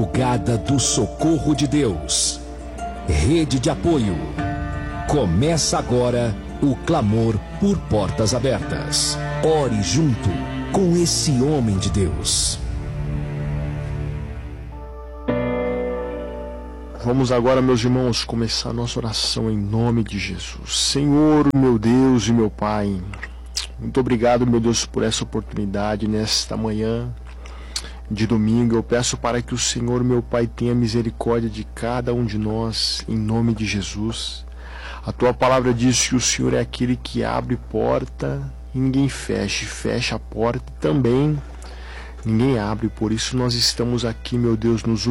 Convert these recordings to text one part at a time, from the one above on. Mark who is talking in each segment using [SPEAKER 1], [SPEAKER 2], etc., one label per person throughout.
[SPEAKER 1] Madrugada do Socorro de Deus. Rede de apoio. Começa agora o clamor por portas abertas. Ore junto com esse homem de Deus.
[SPEAKER 2] Vamos agora, meus irmãos, começar a nossa oração em nome de Jesus. Senhor, meu Deus e meu Pai, muito obrigado, meu Deus, por essa oportunidade nesta manhã de domingo. Eu peço para que o Senhor, meu Pai, tenha misericórdia de cada um de nós, em nome de Jesus. A Tua palavra diz que o Senhor é aquele que abre porta e ninguém fecha a porta e também ninguém abre. Por isso nós estamos aqui, meu Deus, nos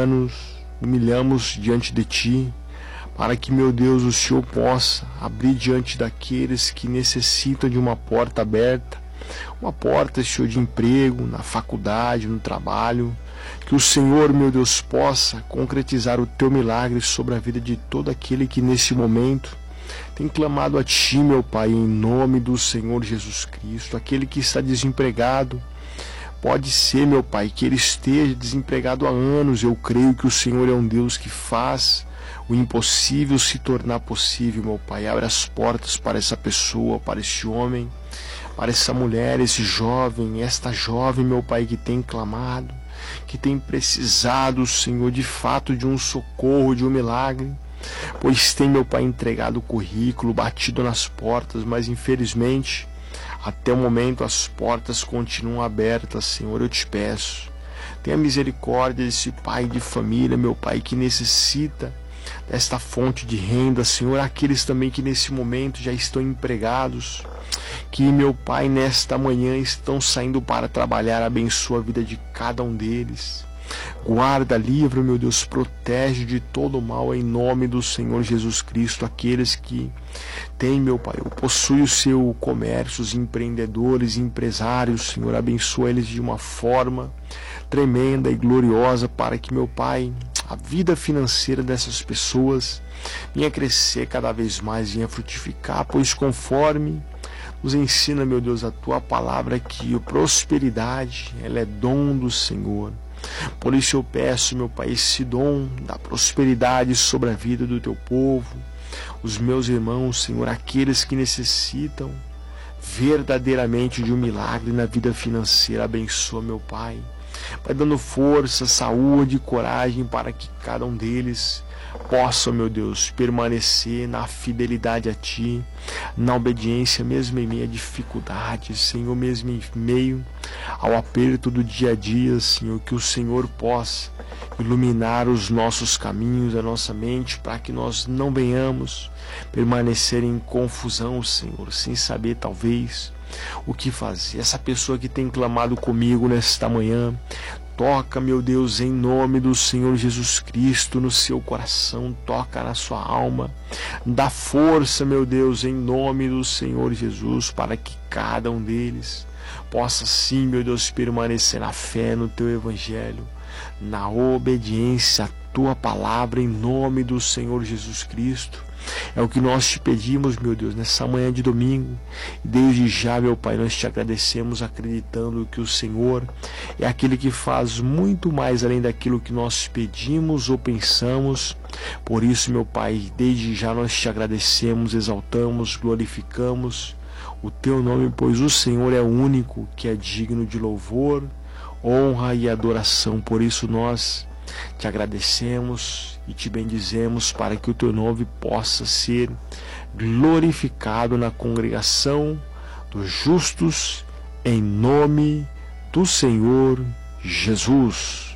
[SPEAKER 2] humilhamos diante de Ti, para que, meu Deus, o Senhor possa abrir diante daqueles que necessitam de uma porta aberta, uma porta, Senhor, de emprego, na faculdade, no trabalho. Que o Senhor, meu Deus, possa concretizar o Teu milagre sobre a vida de todo aquele que nesse momento tem clamado a Ti, meu Pai, em nome do Senhor Jesus Cristo. Aquele que está desempregado, pode ser, meu Pai, que ele esteja desempregado há anos. Eu creio que o Senhor é um Deus que faz o impossível se tornar possível, meu Pai. Abre as portas para essa pessoa, para esse homem, para essa mulher, esse jovem, esta jovem, meu Pai, que tem clamado, que tem precisado, Senhor, de fato de um socorro, de um milagre, pois tem, meu Pai, entregado o currículo, batido nas portas, mas infelizmente até o momento as portas continuam abertas. Senhor, eu te peço, tenha misericórdia desse pai de família, meu Pai, que necessita desta fonte de renda. Senhor, aqueles também que nesse momento já estão empregados, que, meu Pai, nesta manhã estão saindo para trabalhar, abençoa a vida de cada um deles. Guarda, livra, meu Deus, protege de todo o mal em nome do Senhor Jesus Cristo. Aqueles que têm, meu Pai, possuem o seu comércio, os empreendedores, empresários, Senhor, abençoa eles de uma forma tremenda e gloriosa, para que, meu Pai, a vida financeira dessas pessoas venha crescer cada vez mais, venha frutificar, pois conforme nos ensina, meu Deus, a Tua palavra, que a prosperidade, ela é dom do Senhor. Por isso eu peço, meu Pai, esse dom da prosperidade sobre a vida do Teu povo, os meus irmãos, Senhor, aqueles que necessitam verdadeiramente de um milagre na vida financeira. Abençoa, meu Pai, vai dando força, saúde e coragem para que cada um deles possa, meu Deus, permanecer na fidelidade a Ti, na obediência, mesmo em meio a dificuldades, Senhor, mesmo em meio ao aperto do dia a dia, Senhor, que o Senhor possa iluminar os nossos caminhos, a nossa mente, para que nós não venhamos permanecer em confusão, Senhor, sem saber talvez o que fazer. Essa pessoa que tem clamado comigo nesta manhã, toca, meu Deus, em nome do Senhor Jesus Cristo, no seu coração, toca na sua alma, dá força, meu Deus, em nome do Senhor Jesus, para que cada um deles possa sim, meu Deus, permanecer na fé, no Teu Evangelho, na obediência à Tua palavra, em nome do Senhor Jesus Cristo. É o que nós te pedimos, meu Deus, nessa manhã de domingo. E desde já, meu Pai, nós te agradecemos, acreditando que o Senhor é aquele que faz muito mais além daquilo que nós pedimos ou pensamos. Por isso, meu Pai, desde já nós te agradecemos, exaltamos, glorificamos o Teu nome, pois o Senhor é o único que é digno de louvor, honra e adoração. Por isso nós te agradecemos e te bendizemos, para que o Teu nome possa ser glorificado na congregação dos justos, em nome do Senhor Jesus.